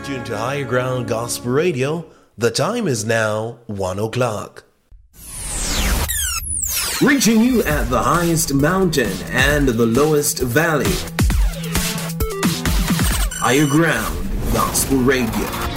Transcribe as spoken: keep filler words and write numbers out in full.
tuned to Higher Ground Gospel Radio. The time is now one o'clock. Reaching you at the highest mountain and the lowest valley. Higher Ground Gospel Radio.